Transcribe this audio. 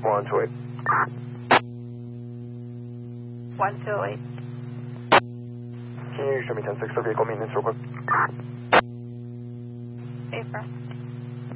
128. 128. Can you show me 10-6 of vehicle maintenance real quick? Affirm.